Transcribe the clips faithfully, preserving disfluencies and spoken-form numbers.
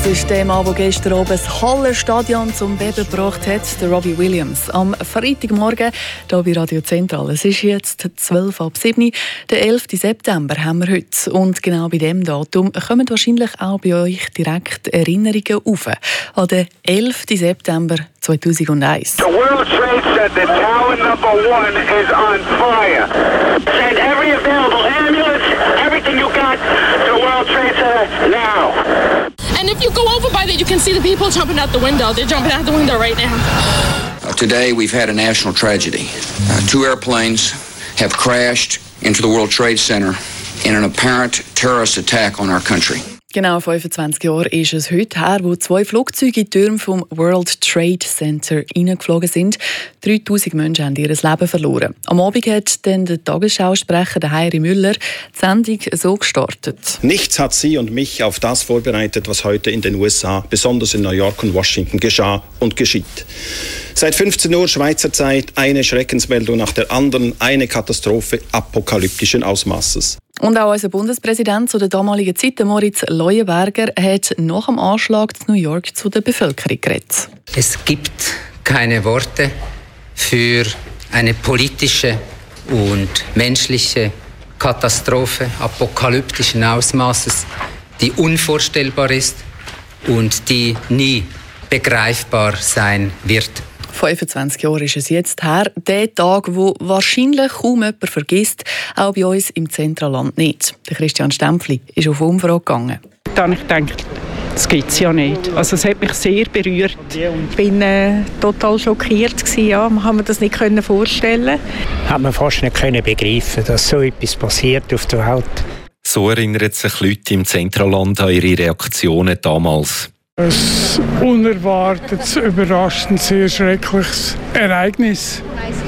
Das ist der Mann, der gestern oben das Hallenstadion zum Beben gebracht hat, der Robbie Williams. Am Freitagmorgen hier bei Radio Zentral. Es ist jetzt zwölf ab sieben. Den elften September haben wir heute. Und genau bei diesem Datum kommen wahrscheinlich auch bei euch direkt Erinnerungen auf. An den elften September zweitausendeins. The World Trade Center, tower number one is on fire. Send every available ambulance, everything you got to the World Trade Center now. And if you go over by there, you can see the people jumping out the window. They're jumping out the window right now. Uh, today we've had a national tragedy. Uh, two airplanes have crashed into the World Trade Center in an apparent terrorist attack on our country. Genau fünfundzwanzig Jahre ist es heute her, wo zwei Flugzeuge in die Türme vom World Trade Center hineingeflogen sind. dreitausend Menschen haben ihr Leben verloren. Am Abend hat dann der Tagesschausprecher Heiri Müller die Sendung so gestartet. Nichts hat Sie und mich auf das vorbereitet, was heute in den U S A, besonders in New York und Washington, geschah und geschieht. Seit fünfzehn Uhr Schweizer Zeit eine Schreckensmeldung nach der anderen, eine Katastrophe apokalyptischen Ausmaßes. Und auch unser Bundespräsident zu der damaligen Zeit, Moritz Leuenberger, hat nach dem Anschlag in New York zu der Bevölkerung geredet. Es gibt keine Worte für eine politische und menschliche Katastrophe apokalyptischen Ausmaßes, die unvorstellbar ist und die nie begreifbar sein wird. fünfundzwanzig Jahre ist es jetzt her. Der Tag, wo wahrscheinlich kaum jemand vergisst, auch bei uns im Zentralland nicht. Der Christian Stempfli ist auf Umfrage gegangen. Dann ich denke, das gibt es ja nicht. Also es hat mich sehr berührt. Ich bin äh, total schockiert gewesen, ja. Man kann mir das nicht vorstellen. Hat man fast nicht können begreifen, dass so etwas passiert auf der Welt. So erinnern sich Leute im Zentralland an ihre Reaktionen damals. Ein unerwartetes, überraschendes, sehr schreckliches Ereignis,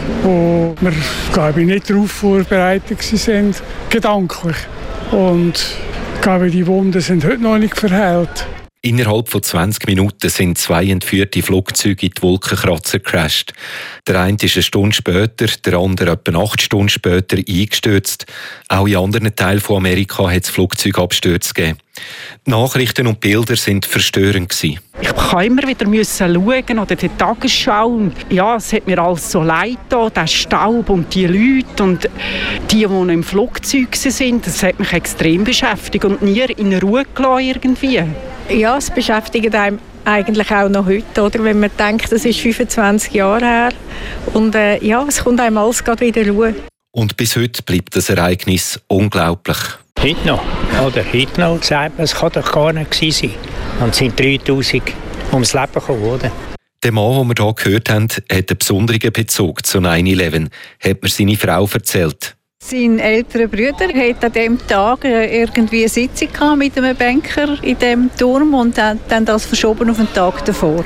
wo wir, glaube ich, nicht darauf vorbereitet waren, gedanklich. Und ich glaube, die Wunden sind heute noch nicht verheilt. Innerhalb von zwanzig Minuten sind zwei entführte Flugzeuge in die Wolkenkratzer gecrasht. Der eine ist eine Stunde später, der andere etwa acht Stunden später eingestürzt. Auch in anderen Teilen von Amerika hat es Flugzeugabstürze gegeben. Die Nachrichten und Bilder sind verstörend gewesen. Ich musste immer wieder schauen oder die Tagesschau. Ja, es hat mir alles so leid getan, der Staub und die Leute und die, die noch im Flugzeug sind. Das hat mich extrem beschäftigt und nie in Ruhe gelassen irgendwie. Ja, es beschäftigt einem eigentlich auch noch heute, oder? Wenn man denkt, das ist fünfundzwanzig Jahre her. Und äh, ja, es kommt einem alles gerade wieder Ruhe. Und bis heute bleibt das Ereignis unglaublich. Heute noch, oder heute noch, sagt man, es kann doch gar nicht gewesen sein. Und es sind dreitausend ums Leben gekommen, oder? Der Mann, den wir hier gehört haben, hat einen besonderen Bezug zu neun elf, hat mir seine Frau erzählt. Sein älterer Bruder hatte an diesem Tag irgendwie eine Sitzung mit einem Banker in diesem Turm und hat dann das verschoben auf den Tag davor.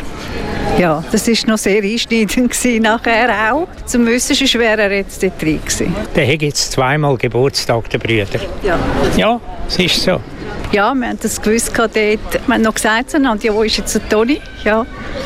Ja, das war noch sehr einschneidend gewesen, nachher auch. Zum Wissen wäre er jetzt dort drin gewesen. Der hat jetzt zweimal Geburtstag, der Brüder. Ja. Ja, es ist so. Ja, wir haben das gewusst dort. Wir haben noch gesagt, ja, wo ist jetzt der Toni? Ja,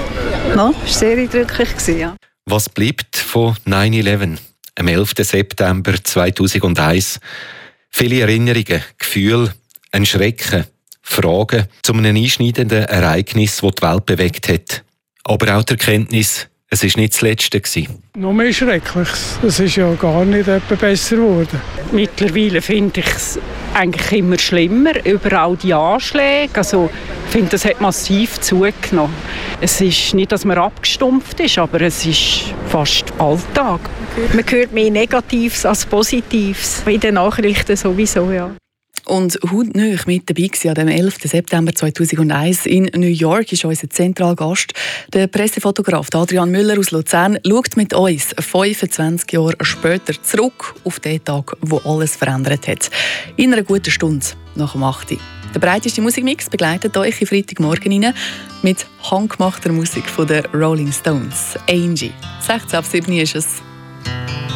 ja, das war sehr eindrücklich gewesen, ja. Was bleibt von neun elf? Am elften September zweitausendeins. Viele Erinnerungen, Gefühle, ein Schrecken, Fragen zu einem einschneidenden Ereignis, das die Welt bewegt hat. Aber auch die Erkenntnis, es war nicht das Letzte gewesen. Noch mehr Schreckliches. Es ist ja gar nicht etwas besser geworden. Mittlerweile finde ich es eigentlich immer schlimmer, überall die Anschläge. Also, ich finde, das hat massiv zugenommen. Es ist nicht, dass man abgestumpft ist, aber es ist fast Alltag. Man hört mehr Negatives als Positives. In den Nachrichten sowieso, ja. Und hautnah mit dabei war an dem elften September zweitausendeins in New York ist unser Zentralgast. Der Pressefotograf Adrian Müller aus Luzern schaut mit uns fünfundzwanzig Jahre später zurück auf den Tag, wo alles verändert hat. In einer guten Stunde nach dem acht Uhr. Der breiteste Musikmix begleitet euch in Freitagmorgen rein mit handgemachter Musik von den Rolling Stones. Angie. sechzehn ab sieben ist es.